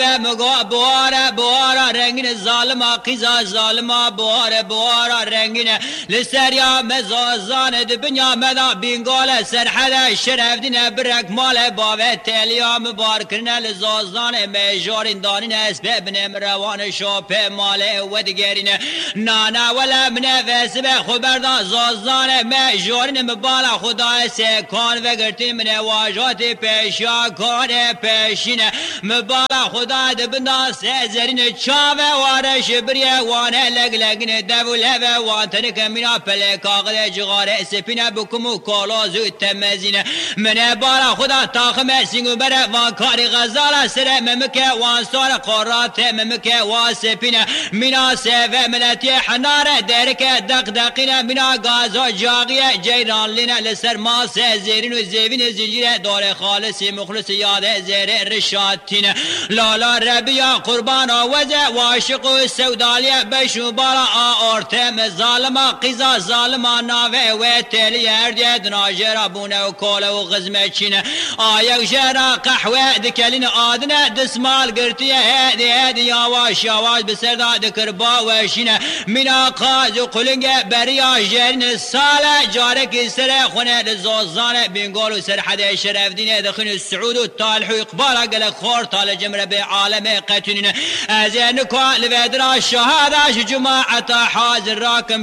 مگو بوارا رنگین ظالما قیزا ظالما بوارا رنگین لسریا مزازان دبنیا مدا بینگال سرحد شرف دین برک مال باوه تلیا مبارکرن لزازان میجارین دانین اسبب بنم روان شوپ مال ودگرین نانا ولا من وسب خبردان زازان میجارین مبالا خدا سکان وگرتین من واجات پیشا کان پیشین مبالا خدا دبنا سزرین چاوه وارش بریه وانه لگلگین دولهوه وانتنک مینا پلکاقل جغاره سپینه بکمو کالازو تمزینه من بالا خدا تاخمه سینگو بره وان کاری غزاله سره ممکه وان سار قرات ممکه وان سپینه مینا سوه ملتی حناره درک دقدقینه مینا گازا جاقیه جیران لینه لسر ماس زیرین و زیوین زنجیره دور خالصی مخلص یاده زیر رشاتینه لالا ربیا قربان آوزه واشق و سودالیه بشو بالا آورتم ظالما قیزا ظالما ناوه و تلی هردیه دناجر بونه و کول و غزمه چینه آیک جرا قحوه دکلین آدنه دسمال گرتیه هدی یواش یواش بسرده دکر باوشینه مینا قاز و قلنگ بریا جرین ساله جارک سر خونه دزوزانه بینگول و سرحده شرف دینه دخین السعود و طالح و اقبالا قلق خور طال جمره به عالم قتنين أزين كوال بدرا الشهادة جماعة حاضر راكم